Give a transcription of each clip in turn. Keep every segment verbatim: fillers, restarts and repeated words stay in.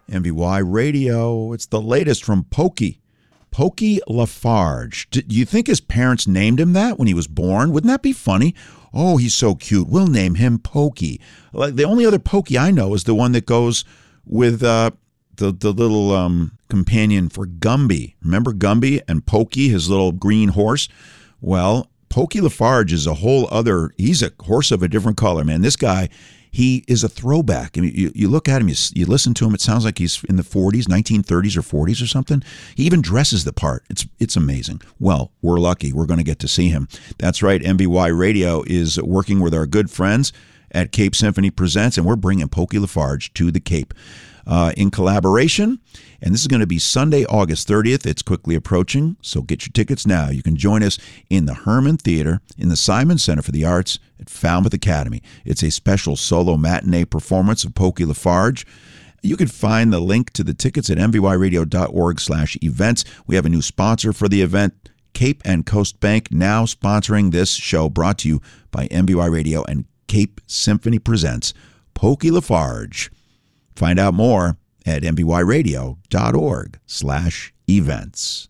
M V Y Radio. It's the latest from Pokey. Pokey Lafarge. Do you think his parents named him that when he was born? Wouldn't that be funny? Oh, he's so cute. We'll name him Pokey. Like the only other Pokey I know is the one that goes with uh, the the little um, companion for Gumby. Remember Gumby and Pokey, his little green horse? Well, Pokey Lafarge is a whole other. He's a horse of a different color, man. This guy. He is a throwback. I mean, you, you look at him, you, you listen to him, it sounds like he's in the forties, nineteen thirties or forties or something. He even dresses the part. It's it's amazing. Well, we're lucky. We're going to get to see him. That's right. M V Y Radio is working with our good friends at Cape Symphony Presents, and we're bringing Pokey Lafarge to the Cape uh, in collaboration. And this is going to be Sunday, August thirtieth. It's quickly approaching, so get your tickets now. You can join us in the Herman Theater in the Simon Center for the Arts at Falmouth Academy. It's a special solo matinee performance of Pokey Lafarge. You can find the link to the tickets at m v y radio dot org slash events. We have a new sponsor for the event, Cape and Coast Bank, now sponsoring this show, brought to you by M V Y Radio and Cape Symphony Presents Pokey Lafarge. Find out more at m v y radio dot org slash events.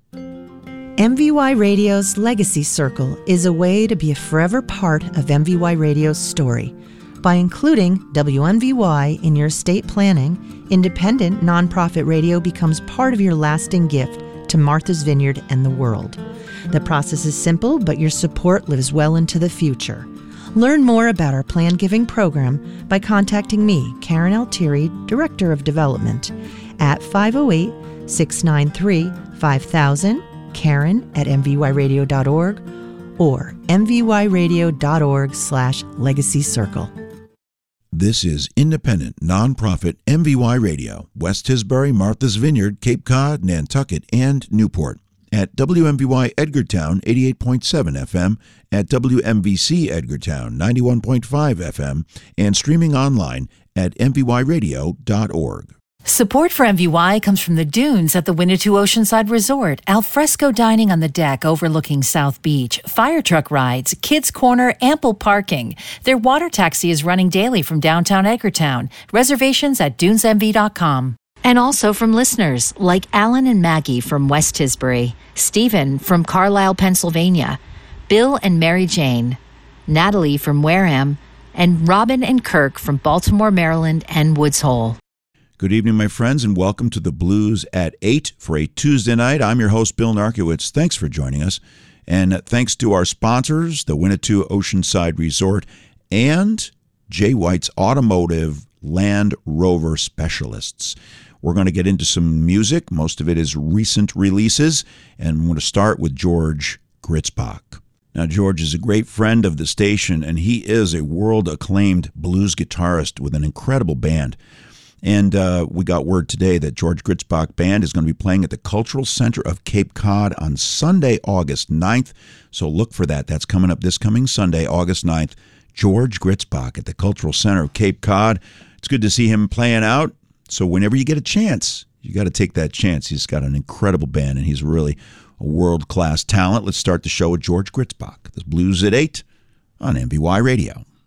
M V Y Radio's Legacy Circle is a way to be a forever part of M V Y Radio's story. By including W M V Y in your estate planning, independent nonprofit radio becomes part of your lasting gift to Martha's Vineyard and the world. The process is simple, but your support lives well into the future. Learn more about our plan giving program by contacting me, Karen Altieri, Director of Development, at five oh eight, six nine three, five thousand, Karen at m v y radio dot org, or m v y radio dot org slash legacy circle. This is independent, nonprofit M V Y Radio, West Tisbury, Martha's Vineyard, Cape Cod, Nantucket, and Newport. At W M V Y Edgartown, eighty-eight point seven F M, at W M V C Edgartown, ninety-one point five F M, and streaming online at m v y radio dot org. Support for M V Y comes from the Dunes at the Winnetou Oceanside Resort, alfresco dining on the deck overlooking South Beach, fire truck rides, kids' corner, ample parking. Their water taxi is running daily from downtown Edgartown. Reservations at dunes m v dot com. And also from listeners like Alan and Maggie from West Tisbury, Stephen from Carlisle, Pennsylvania, Bill and Mary Jane, Natalie from Wareham, and Robin and Kirk from Baltimore, Maryland, and Woods Hole. Good evening, my friends, and welcome to the Blues at eight for a Tuesday night. I'm your host, Bill Narkowitz. Thanks for joining us. And thanks to our sponsors, the Winnetou Oceanside Resort and Jay White's Automotive Land Rover Specialists. We're going to get into some music. Most of it is recent releases, and I'm going to start with George Gritzbach. Now, George is a great friend of the station, and he is a world-acclaimed blues guitarist with an incredible band. And uh, we got word today that George Gritzbach Band is going to be playing at the Cultural Center of Cape Cod on Sunday, August ninth. So look for that. That's coming up this coming Sunday, August ninth. George Gritzbach at the Cultural Center of Cape Cod. It's good to see him playing out. So whenever you get a chance, you got to take that chance. He's got an incredible band, and he's really a world-class talent. Let's start the show with George Gritzbach. The Blues at eight on M V Y Radio.